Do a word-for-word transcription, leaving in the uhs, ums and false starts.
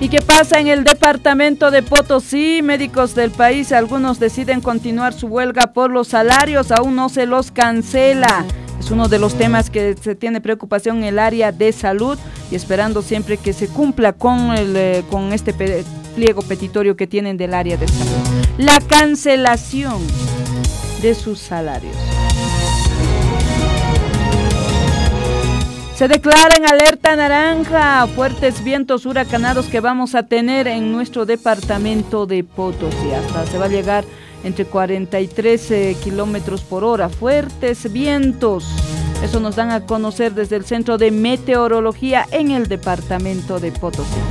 ¿Y qué pasa en el departamento de Potosí? Médicos del país, algunos deciden continuar su huelga por los salarios, aún no se los cancela. Es uno de los temas que se tiene preocupación en el área de salud y esperando siempre que se cumpla con, el, eh, con este pliego petitorio que tienen del área de salud. La cancelación de sus salarios. Se declara en alerta naranja, fuertes vientos huracanados que vamos a tener en nuestro departamento de Potosí. Hasta se va a llegar entre cuarenta y tres eh, kilómetros por hora, fuertes vientos. Eso nos dan a conocer desde el Centro de Meteorología en el departamento de Potosí.